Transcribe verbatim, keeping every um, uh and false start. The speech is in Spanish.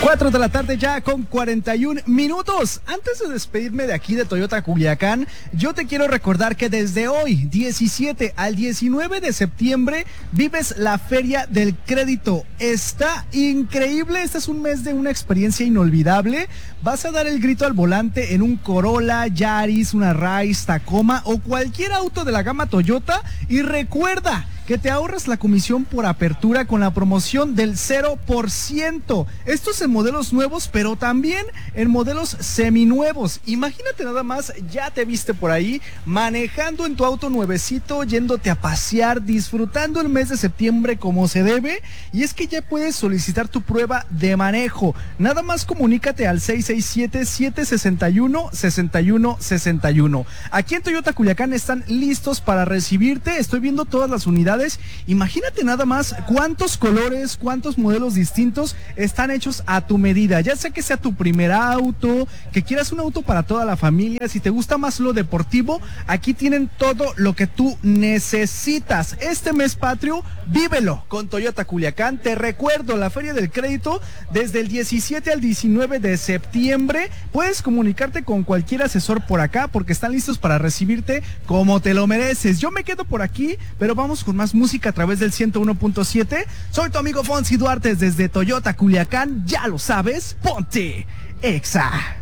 cuatro de la tarde ya con cuarenta y un minutos. Antes de despedirme de aquí de Toyota Culiacán, yo te quiero recordar que desde hoy, diecisiete al diecinueve de septiembre, vives la Feria del Crédito. Está increíble, este es un mes de una experiencia inolvidable. Vas a dar el grito al volante en un Corolla, Yaris, una Rise, Tacoma o cualquier auto de la gama Toyota. Y recuerda que te ahorras la comisión por apertura con la promoción del cero por ciento. Esto es en modelos nuevos, pero también en modelos seminuevos. Imagínate nada más, ya te viste por ahí manejando en tu auto nuevecito, yéndote a pasear, disfrutando el mes de septiembre como se debe. Y es que ya puedes solicitar tu prueba de manejo. Nada más comunícate al seis seis siete, siete seis uno, seis uno seis uno. Aquí en Toyota Culiacán están listos para recibirte. Estoy viendo todas las unidades. Imagínate nada más cuántos colores, cuántos modelos distintos están hechos a tu medida. Ya sea que sea tu primer auto, que quieras un auto para toda la familia, si te gusta más lo deportivo, aquí tienen todo lo que tú necesitas. Este mes patrio, vívelo con Toyota Culiacán. Te recuerdo, la Feria del Crédito desde el diecisiete al diecinueve de septiembre. Puedes comunicarte con cualquier asesor por acá porque están listos para recibirte como te lo mereces. Yo me quedo por aquí, pero vamos con más música a través del ciento uno punto siete. Soy tu amigo Fonsi Duarte desde Toyota Culiacán. Ya lo sabes, ponte Exa.